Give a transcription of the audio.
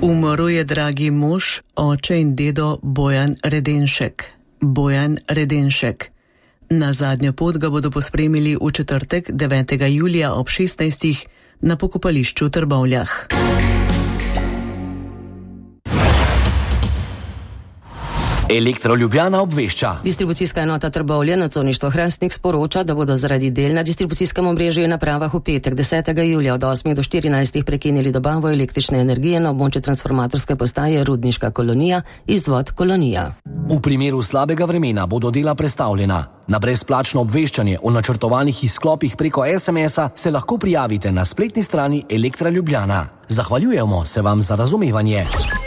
Umrl je dragi mož, oče in dedo Bojan Redenšek. Bojan Redenšek. Na zadnjo pot ga bodo pospremili v četrtek 9. julija ob 16. na pokopališču v Trbovljah. Elektro Ljubljana obvešča. Distribucijska enota Trbovlje, nadzorništvo Hrastnik, sporoča, da bodo zaradi del na distribucijskem omrežju in napravah v petek 10. julija od 8. do 14. prekinili dobavo električne energije na območju transformatorske postaje Rudniška kolonija, izvod Kolonija. V primeru slabega vremena bodo dela prestavljena. Na brezplačno obveščanje o načrtovanih izklopih preko SMS-a se lahko prijavite na spletni strani Elektra Ljubljana. Zahvaljujemo se vam za razumevanje.